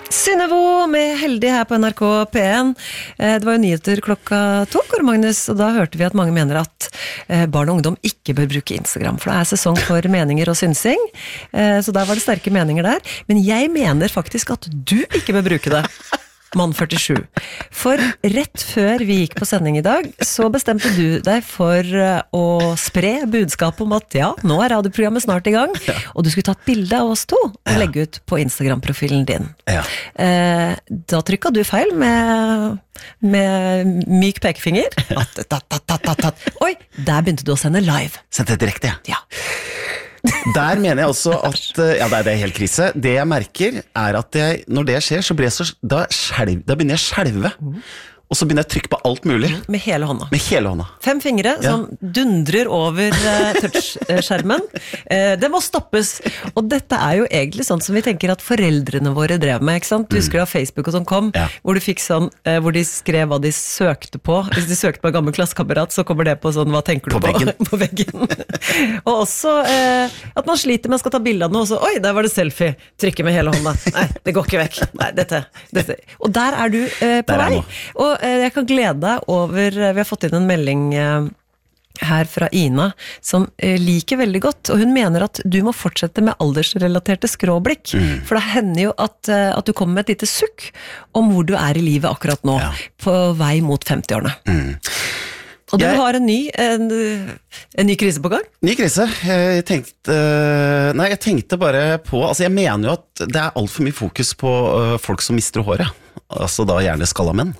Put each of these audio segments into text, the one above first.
Synnøve med Heldig her på NRK P1. Det var jo nyheter klokka 2, Kåre Magnus, og da hørte vi at mange mener at barn og ungdom ikke bør bruke Instagram, for det sesong for meninger og synsing, så der var det sterke meninger der. Men jeg mener faktisk at du ikke bør bruke det. Mann 47. For rett før vi gikk på sending I dag, så bestemte du deg for å spre budskapet om at ja, nå radioprogrammet snart I gang, og du skulle ta et bilde av oss to og legge ut på Instagram-profilen din. Ja. Da trykket du feil med myk pekefinger. Oi, der begynte du å sende live. Sendte direkte, Ja. Der mener jeg også at ja, det er helt krise. Det jeg merker at når det skjer, så blir jeg da begynner jeg å skjelve. Og så begynner jeg å trykke på alt mulig. Med hele hånda. Med hele hånda. 5 fingre som dundrer over touch-skjermen. Det må stoppes. Og dette jo egentlig sånn som vi tenker at foreldrene våre drev med, ikke sant? Du husker da Facebook og sånn kom, hvor du fikk sånn, hvor de skrev hva de søkte på. Hvis de søkte på en gammel klassekamerat, så kommer det på sånn, hva tenker du på? På veggen. Og også at man sliter med å skal ta bilder av noe, og så, oi, der var det selfie. Trykke med hele hånda. Nei, det går ikke vekk. Nei, dette. Og der du på vei. Og jeg kan glede deg over, vi har fått inn en melding her fra Ina, som liker veldig godt, og hun mener at du må fortsette med aldersrelaterte skråblikk, for det hender jo at du kommer med et lite sukk om hvor du I livet akkurat nå, på vei mot 50-årene. Og du har en ny krise på gang? Ny krise. Jeg tenkte bare på, altså jeg mener jo at det alt for mye fokus på folk som mister håret, altså da gjerne skalla menn.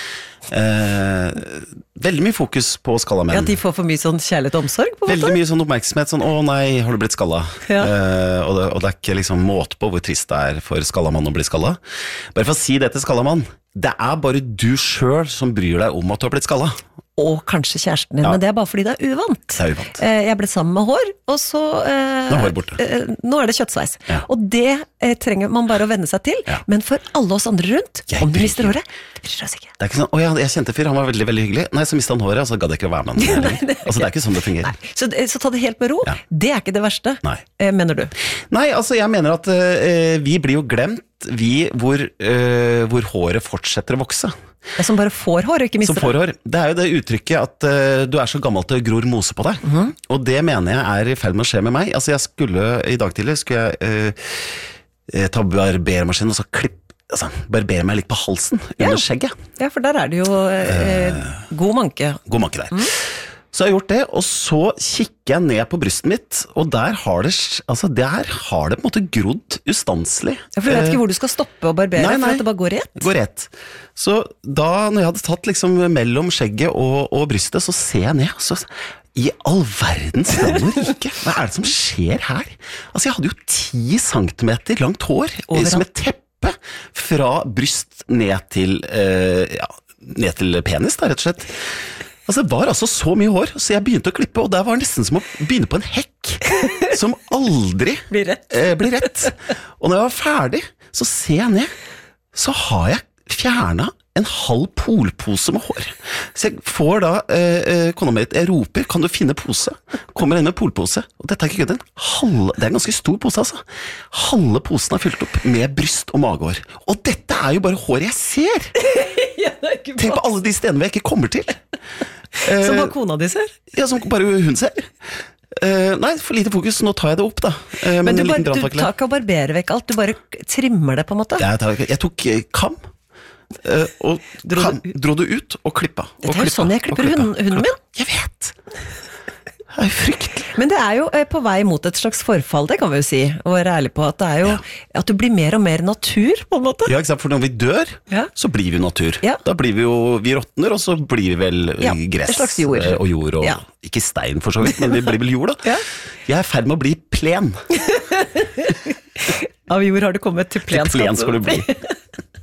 Veldig mye fokus på skalla menn. Ja, de får for mye sånn kjærlighet og omsorg på en måte? Veldig mye sånn oppmerksomhet, sånn, å nei, har du blitt skalla? Og det ikke liksom måte på hvor trist det for skalla mann å bli skalla. Bare for å si det til skalla mann, det bare du selv som bryr deg om at du har blitt skalla. Og kanskje kjæresten din, men det bare fordi det uvant. Det uvant. Jeg ble sammen med hår, og så nå hår borte. Nå det kjøttsveis. Og det trenger man bare å venne seg til, men for alle oss andre rundt, om du mister håret, det bryr oss ikke. Det ikke sånn, å ja, jeg kjente fyr, han var veldig, veldig hyggelig. Nei, så mistet han håret, og så gadd jeg ikke å være med han. Altså, det ikke sånn det fungerer. Nei. Så ta det helt med ro. Det ikke det verste, mener du? Nei, altså, jeg mener at vi blir jo glemt, hvor håret fortsetter å vokse. Som bare får hår, ikke mister det. Som får hår. Det jo det uttrykket at du så gammel at det gror mose på deg. Og det mener jeg I ferd med å skje med meg. Altså I dag tidlig skulle jeg ta barbermaskinen og så barbere meg litt på halsen under skjegget. Ja, for der det jo god manke. God manke der. Så jeg har gjort det, og så kikker jeg ned på brystet mitt, og der har det på en måte grodd ustanselig. Ja, for du vet ikke hvor du skal stoppe og barbere, for at det bare går rett? Går rett. Så da, når jeg hadde tatt liksom mellom skjegget og brystet, så ser jeg ned, så I all verdens land og rike, hva det som skjer her? Altså, jeg hadde jo 10 centimeter langt hår, som et teppe, fra bryst ned til penis, da, rett og slett. Altså, det var så mye hår, så jeg begynte å klippe, og det var nesten som å begynne på en hekk, som aldri blir rett. Og når jeg var ferdig, så ser jeg ned, så har jeg fjernet en halv polpose med hår. Så jeg får da, kona mi, jeg roper, kan du finne pose? Kommer inn med polpose, og dette ikke kødden. Det en ganske stor pose, altså. Halve posen fylt opp med bryst og magehår. Og dette jo bare hår jeg ser! Tenk på alle de stedene jeg ikke kommer til. Som bare kona di ser? Ja, som bare hun ser. Nei, for lite fokus, nå tar jeg det opp da. Men du tar ikke å barbere vekk alt, du bare trimmer det på en måte? Jeg tok kam, og dro det ut og klippa. Dette jo sånn jeg klipper hunden min. Jeg vet. Det fryktelig. Men det jo på vei mot et slags forfall, det kan vi jo si, og være ærlig på at det jo at du blir mer og mer natur, på en måte. Ja, ikke sant, for når vi dør, så blir vi natur. Da blir vi råtner, og så blir vi vel gress og jord, og ikke stein for så vidt, men vi blir vel jord da. Jeg ferd med å bli plen. Av jord har du kommet til plen skal du bli.